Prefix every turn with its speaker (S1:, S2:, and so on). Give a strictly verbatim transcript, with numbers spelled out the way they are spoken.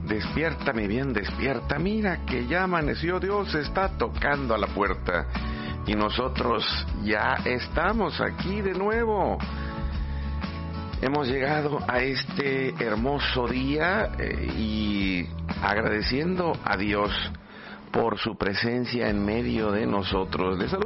S1: despierta, mi bien, despierta. Mira que ya amaneció, Dios está tocando a la puerta. Y nosotros ya estamos aquí de nuevo. Hemos llegado a este hermoso día eh, y agradeciendo a Dios por su presencia en medio de nosotros. Les saludo